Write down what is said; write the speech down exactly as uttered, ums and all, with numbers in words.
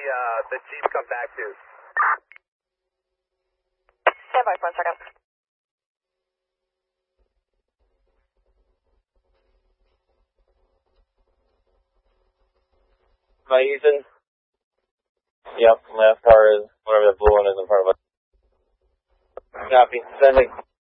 uh, the Jeep come back to? Stand by for one second. Am I Ethan? Yep, last car is whatever the blue one is in front of us. Copy. Sending.